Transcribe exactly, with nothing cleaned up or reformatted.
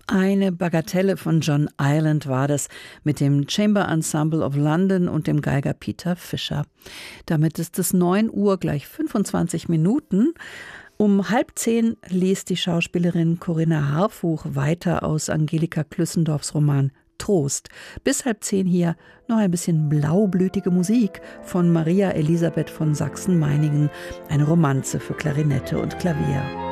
Eine Bagatelle von John Ireland war das mit dem Chamber Ensemble of London und dem Geiger Peter Fisher. Damit ist es neun Uhr, gleich fünfundzwanzig Minuten. Um halb zehn liest die Schauspielerin Corinna Harfuch weiter aus Angelika Klüssendorfs Roman Trost. Bis halb zehn hier noch ein bisschen blaublütige Musik von Maria Elisabeth von Sachsen-Meiningen, eine Romanze für Klarinette und Klavier.